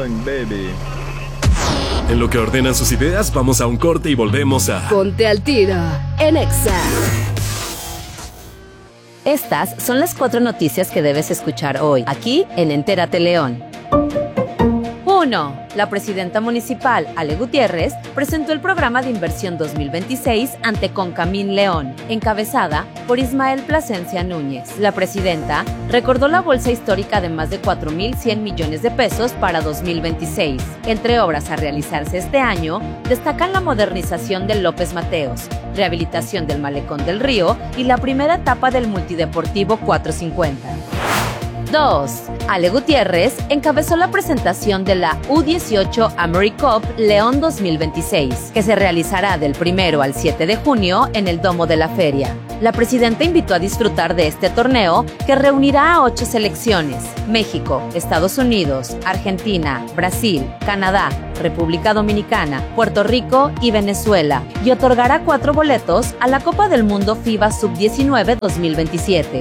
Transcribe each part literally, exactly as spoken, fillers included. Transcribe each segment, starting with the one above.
Boing, baby. En lo que ordenan sus ideas, vamos a un corte y volvemos a... Ponte al tiro en Exa. Estas son las cuatro noticias que debes escuchar hoy, aquí en Entérate León. uno. La presidenta municipal, Ale Gutiérrez, presentó el programa de inversión dos mil veintiséis ante Concamín León, encabezada por Ismael Plasencia Núñez. La presidenta recordó la bolsa histórica de más de cuatro mil cien millones de pesos para dos mil veintiséis. Entre obras a realizarse este año, destacan la modernización del López Mateos, rehabilitación del Malecón del Río y la primera etapa del Multideportivo cuatrocientos cincuenta. dos. Ale Gutiérrez encabezó la presentación de la U dieciocho AmeriCup León dos mil veintiséis, que se realizará del primero al siete de junio en el Domo de la Feria. La presidenta invitó a disfrutar de este torneo que reunirá a ocho selecciones: México, Estados Unidos, Argentina, Brasil, Canadá, República Dominicana, Puerto Rico y Venezuela, y otorgará cuatro boletos a la Copa del Mundo FIBA sub diecinueve dos mil veintisiete.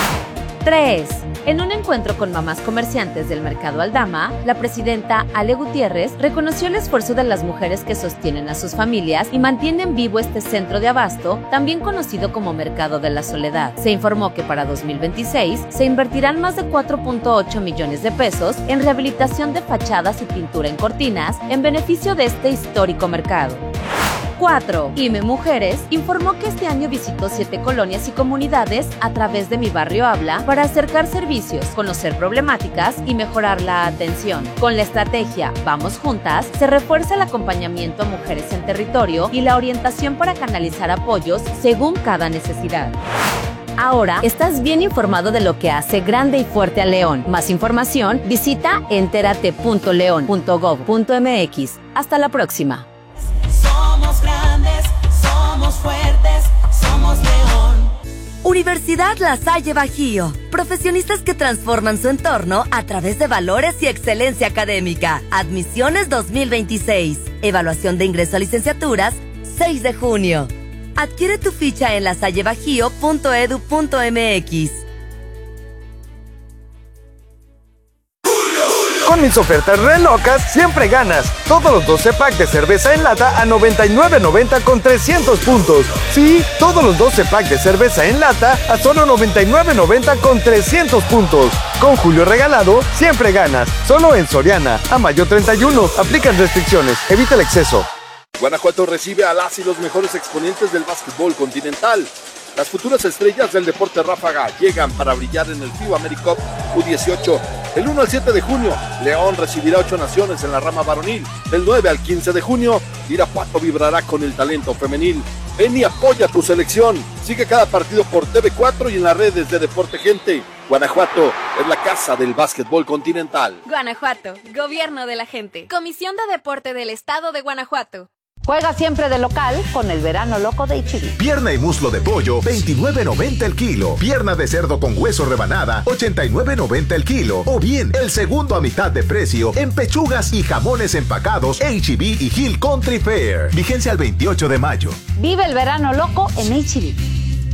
tres. En un encuentro con mamás comerciantes del Mercado Aldama, la presidenta Ale Gutiérrez reconoció el esfuerzo de las mujeres que sostienen a sus familias y mantienen vivo este centro de abasto, también conocido como Mercado de la Soledad. Se informó que para dos mil veintiséis se invertirán más de cuatro punto ocho millones de pesos en rehabilitación de fachadas y pintura en cortinas en beneficio de este histórico mercado. cuatro. I M E Mujeres informó que este año visitó siete colonias y comunidades a través de Mi Barrio Habla para acercar servicios, conocer problemáticas y mejorar la atención. Con la estrategia Vamos Juntas, se refuerza el acompañamiento a mujeres en territorio y la orientación para canalizar apoyos según cada necesidad. Ahora estás bien informado de lo que hace grande y fuerte a León. Más información, visita entérate punto león punto gob punto mx. Hasta la próxima. Somos grandes, somos fuertes, somos León. Universidad La Salle Bajío. Profesionistas que transforman su entorno a través de valores y excelencia académica. Admisiones dos mil veintiséis. Evaluación de ingreso a licenciaturas, seis de junio. Adquiere tu ficha en lasallebajío punto edu punto mx. Con mis ofertas re locas, siempre ganas. Todos los doce packs de cerveza en lata a noventa y nueve noventa con trescientos puntos. Sí, todos los doce packs de cerveza en lata a solo noventa y nueve noventa con trescientos puntos. Con Julio Regalado, siempre ganas. Solo en Soriana. A mayo treinta y uno. Aplican restricciones. Evita el exceso. Guanajuato recibe a las y los mejores exponentes del básquetbol continental. Las futuras estrellas del deporte ráfaga llegan para brillar en el FIBA AmeriCup U dieciocho. El uno al siete de junio, León recibirá ocho naciones en la rama varonil. Del nueve al quince de junio, Irapuato vibrará con el talento femenil. Ven y apoya tu selección. Sigue cada partido por T V cuatro y en las redes de Deporte Gente. Guanajuato es la casa del básquetbol continental. Guanajuato, gobierno de la gente. Comisión de Deporte del Estado de Guanajuato. Juega siempre de local con el verano loco de H E B. Pierna y muslo de pollo, veintinueve noventa el kilo. Pierna de cerdo con hueso rebanada, ochenta y nueve noventa el kilo. O bien, el segundo a mitad de precio en pechugas y jamones empacados H E B y Hill Country Fair. Vigencia al veintiocho de mayo. Vive el verano loco en H E B.